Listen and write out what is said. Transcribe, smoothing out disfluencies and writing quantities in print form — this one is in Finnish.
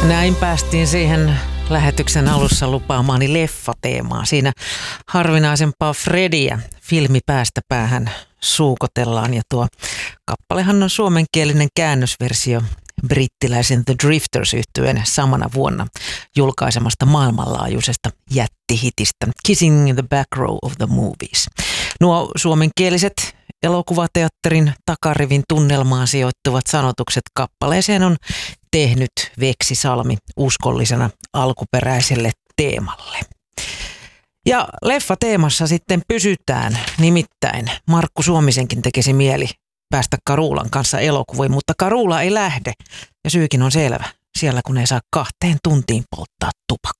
Näin päästiin siihen lähetyksen alussa lupaamaani leffateemaan. Siinä harvinaisempaa Frediä filmi päästä päähän suukotellaan ja tuo kappalehan on suomenkielinen käännösversio brittiläisen The Drifters-yhtyeen samana vuonna julkaisemasta maailmanlaajuisesta jättihitistä Kissing the Back Row of the Movies. Nuo suomenkieliset elokuvateatterin takarivin tunnelmaan sijoittuvat sanotukset kappaleeseen on tehnyt Veksi Salmi uskollisena alkuperäiselle teemalle. Ja leffateemassa sitten pysytään, nimittäin Markku Suomisenkin tekisi mieli päästä Carulan kanssa elokuviin, mutta Carula ei lähde ja syykin on selvä, siellä kun ei saa 2 tuntiin polttaa tupakkaa.